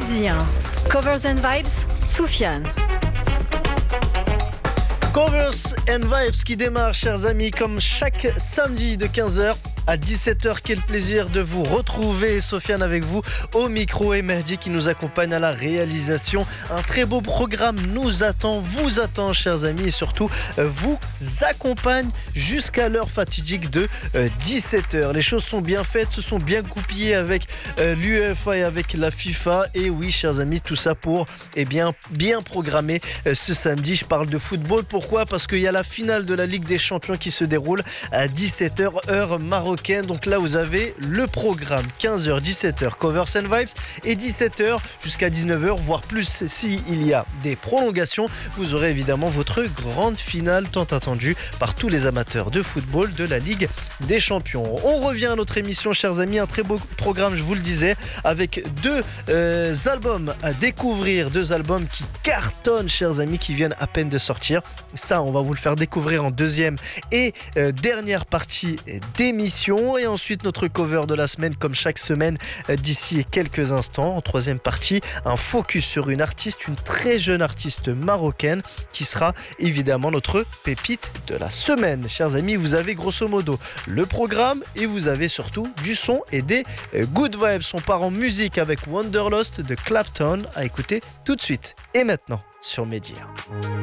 Midi 1. Covers and Vibes, Soufiane. Covers and Vibes qui démarre, chers amis, comme chaque samedi de 15h à 17h. Quel plaisir de vous retrouver. Sofiane avec vous au micro et Mehdi qui nous accompagne à la réalisation. Un très beau programme nous attend, vous attend, chers amis, et surtout vous accompagne jusqu'à l'heure fatidique de 17h. Les choses sont bien faites, se sont bien goupillées avec l'UEFA et avec la FIFA. Et oui, chers amis, tout ça pour bien programmer ce samedi. Je parle de football. Pourquoi ? Parce qu'il y a la finale de la Ligue des Champions qui se déroule à 17h heure marocaine. Donc là, vous avez le programme 15h, 17h, Covers and Vibes, et 17h jusqu'à 19h, voire plus s'il y a des prolongations. Vous aurez évidemment votre grande finale tant attendue par tous les amateurs de football de la Ligue des Champions. On revient à notre émission, chers amis, un très beau programme, je vous le disais, avec deux albums à découvrir, deux albums qui cartonnent, chers amis, qui viennent à peine de sortir. Ça, on va vous le faire découvrir en deuxième et dernière partie d'émission. Et ensuite, notre cover de la semaine, comme chaque semaine, d'ici quelques instants. En troisième partie, un focus sur une artiste, une très jeune artiste marocaine, qui sera évidemment notre pépite de la semaine. Chers amis, vous avez grosso modo le programme et vous avez surtout du son et des good vibes. On part en musique avec Wanderlust de Clapton, à écouter tout de suite et maintenant sur Mehdi 1.